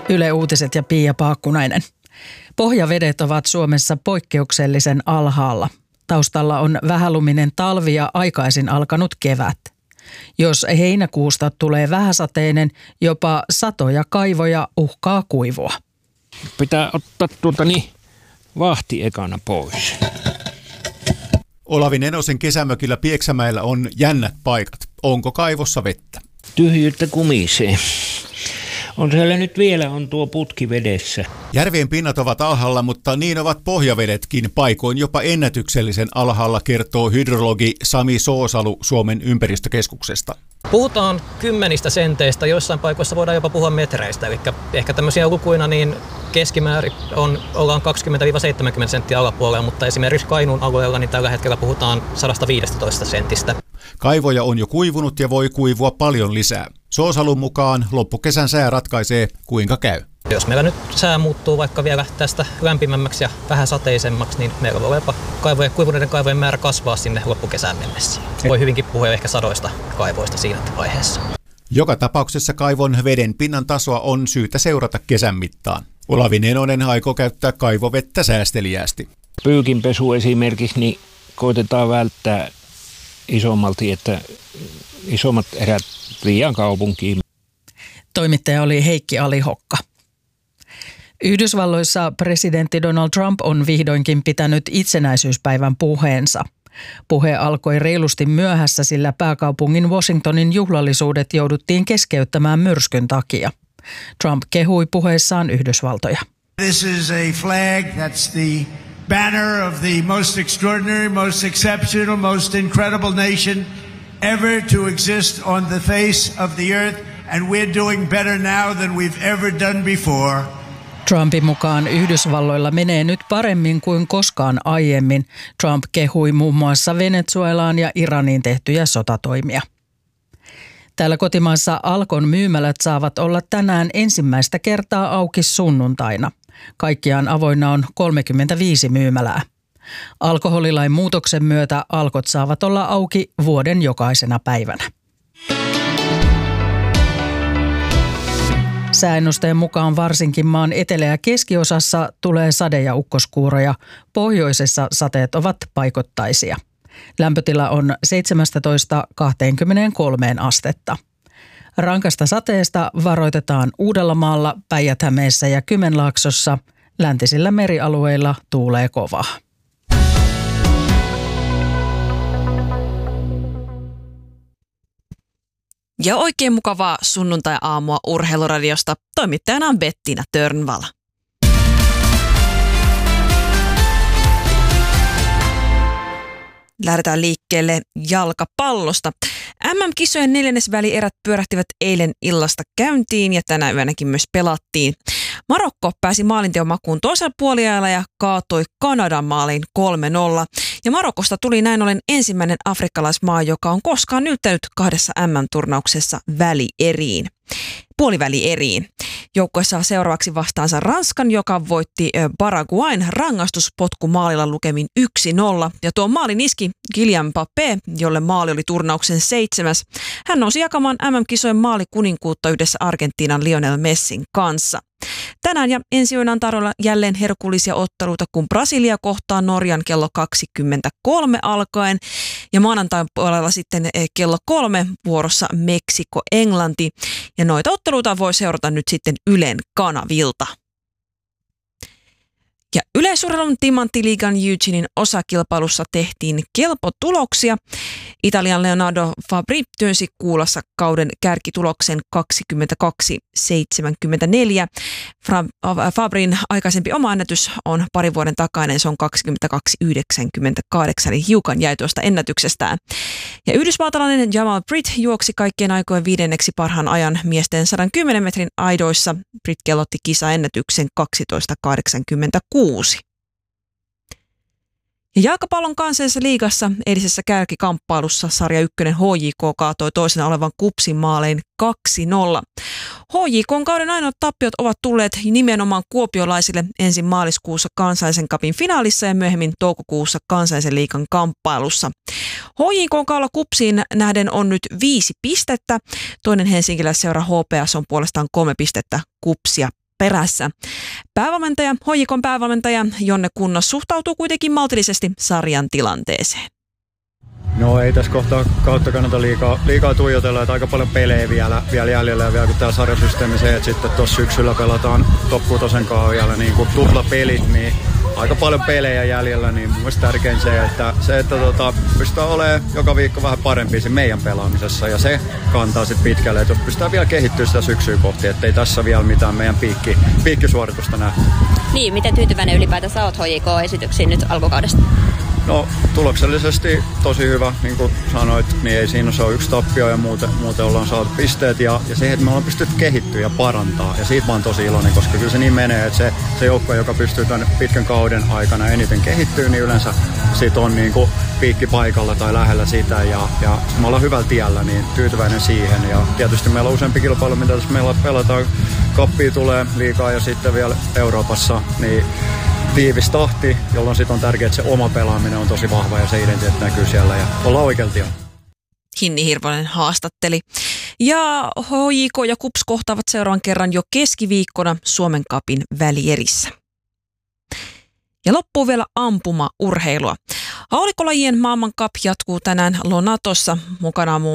Yle Uutiset ja Pia Paakkunainen. Pohjavedet ovat Suomessa poikkeuksellisen alhaalla. Taustalla on vähäluminen talvi ja aikaisin alkanut kevät. Jos heinäkuusta tulee vähäsateinen, jopa satoja kaivoja uhkaa kuivua. Pitää ottaa vahti ekana pois. Olavi Nenosen kesämökillä Pieksämäellä on jännät paikat. Onko kaivossa vettä? Tyhjyyttä kumisee. On siellä nyt vielä tuo putki vedessä. Järvien pinnat ovat alhaalla, mutta niin ovat pohjavedetkin. Paikoin jopa ennätyksellisen alhaalla, kertoo hydrologi Sami Soosalu Suomen ympäristökeskuksesta. Puhutaan kymmenistä senteistä, joissain paikoissa voidaan jopa puhua metreistä. Eli ehkä tämmöisiä lukuina niin keskimäärin ollaan 20-70 senttiä alapuolella, mutta esimerkiksi Kainuun alueella niin tällä hetkellä puhutaan 115 sentistä. Kaivoja on jo kuivunut ja voi kuivua paljon lisää. Soosalun mukaan loppukesän sää ratkaisee, kuinka käy. Jos meillä nyt sää muuttuu vaikka vielä tästä lämpimämmäksi ja vähän sateisemmaksi, niin meillä voi jopa kuivuneiden kaivojen määrä kasvaa sinne loppukesään mennessä. Voi hyvinkin puhua ehkä sadoista kaivoista siinä vaiheessa. Joka tapauksessa kaivon veden pinnan tasoa on syytä seurata kesän mittaan. Olavi Nenonen aikoo käyttää kaivovettä säästeliäästi. Pyykinpesu esimerkiksi, niin koitetaan välttää isommalti, että isommat erät liian kaupunkiin. Toimittaja oli Heikki Alihokka. Yhdysvalloissa presidentti Donald Trump on vihdoinkin pitänyt itsenäisyyspäivän puheensa. Puhe alkoi reilusti myöhässä, sillä pääkaupungin Washingtonin juhlallisuudet jouduttiin keskeyttämään myrskyn takia. Trump kehui puheessaan Yhdysvaltoja. This is a flag that's the banner of the most extraordinary, most exceptional, most incredible nation ever to exist on the face of the earth, and we're doing better now than we've ever done before. Trumpin mukaan Yhdysvalloilla menee nyt paremmin kuin koskaan aiemmin. Trump kehui muun muassa Venezuelaan ja Iraniin tehtyjä sotatoimia. Täällä kotimaassa Alkon myymälät saavat olla tänään ensimmäistä kertaa auki sunnuntaina. Kaikkiaan avoinna on 35 myymälää. Alkoholilain muutoksen myötä Alkot saavat olla auki vuoden jokaisena päivänä. Sääennusteen mukaan varsinkin maan etelä- ja keskiosassa tulee sade- ja ukkoskuuroja. Pohjoisessa sateet ovat paikottaisia. Lämpötila on 17-23 astetta. Rankasta sateesta varoitetaan Uudellamaalla, Päijät-Hämeessä ja Kymenlaaksossa. Läntisillä merialueilla tuulee kovaa. Ja oikein mukavaa sunnuntai-aamua Urheiluradiosta. Toimittajana on Bettina Törnvala. Lähdetään liikkeelle jalkapallosta. MM-kisojen neljännesvälierät pyörähtivät eilen illasta käyntiin ja tänä yönäkin myös pelattiin. Marokko pääsi maalinteon makuun toisella puoliajalla ja kaatoi Kanadan maaliin 3-0. Ja Marokosta tuli näin ollen ensimmäinen afrikkalaismaa, joka on koskaan yltänyt kahdessa MM-turnauksessa puolivälieriin. Joukkue saa seuraavaksi vastaansa Ranskan, joka voitti Paraguayn rangaistuspotkumaalilla lukemin 1-0. Ja tuo maalin iski Kylian Mbappé, jolle maali oli turnauksen 7. Hän nousi jakamaan MM-kisojen maalikuninkuutta yhdessä Argentiinan Lionel Messin kanssa. Tänään ja ensi yönä on tarjolla jälleen herkullisia otteluita, kun Brasilia kohtaa Norjan kello 23 alkaen. Ja maanantain puolella sitten kello 3 vuorossa Meksiko-Englanti. Ja noita otteluita voi seurata nyt sitten Ylen kanavilta. Ja yleisurheilun Timanttiliigan Eugenein osakilpailussa tehtiin kelpotuloksia. Italian Leonardo Fabri työnsi kuulassa kauden kärkituloksen 22.74. Fabrin aikaisempi oma ennätys on parin vuoden takainen, se on 22.98, eli hiukan jäi tuosta ennätyksestään. Ja yhdysvaltalainen Jamal Britt juoksi kaikkien aikojen 5. parhaan ajan miesten 110 metrin aidoissa. Britt kellotti kisaennätyksen 12.86. Ja jalkapallon kansallisessa liigassa eilisessä kärkikamppailussa sarja 1 HJK kaatoi toisena olevan KuPSin maalein 2-0. HJK:n kauden ainoat tappiot ovat tulleet nimenomaan kuopiolaisille ensin maaliskuussa kansallisen cupin finaalissa ja myöhemmin toukokuussa kansallisen liigan kamppailussa. HJK:n kaudella KuPSiin nähden on nyt 5 pistettä. Toinen helsinkiläisseura HPS on puolestaan 3 pistettä KuPSia perässä. HJK:n päävalmentaja Jonne Kunnas suhtautuu kuitenkin maltillisesti sarjan tilanteeseen. No ei tässä kautta kannata liikaa tuijotella, että aika paljon pelejä vielä jäljellä ja vielä kun täällä sarjasysteemi se, että sitten tuossa syksyllä pelataan top 6 kanssa vielä niin kuin tuplapelit, niin aika paljon pelejä jäljellä, niin mun mielestä tärkein se, että pystytään olemaan joka viikko vähän parempi siinä meidän pelaamisessa ja se kantaa sitten pitkälle, että pystytään vielä kehittyä sitä syksyä kohti, ettei tässä vielä mitään meidän piikkisuoritusta nähdä. Niin, miten tyytyväinen ylipäätänsä olet HJK-esityksiin nyt alkukaudesta? No tuloksellisesti tosi hyvä, niin kuin sanoit, niin ei siinä se ole yksi tappio ja muuten ollaan saatu pisteet ja se, että me ollaan pystytty kehittyä ja parantaa ja siitä mä oon tosi iloinen, koska kyllä se niin menee, että se joukko, joka pystyy tämän pitkän kauden aikana eniten kehittyä, niin yleensä siitä on niin kuin piikki paikalla tai lähellä sitä ja me ollaan hyvällä tiellä, niin tyytyväinen siihen ja tietysti meillä on useampi kilpailu, mitä tässä meillä pelataan, kappia tulee liikaa ja sitten vielä Euroopassa, niin tiivis tahti, jolloin sitten on tärkeää, että se oma pelaaminen on tosi vahva ja se identiteetti näkyy siellä ja ollaan oikealla tiellä. Hinni Hirvonen haastatteli. Ja HJK ja KuPS kohtaavat seuraavan kerran jo keskiviikkona Suomen Cupin välierissä. Ja loppuu vielä ampuma-urheilua. Haulikkolajien maailmancup jatkuu tänään Lonatossa. Mukana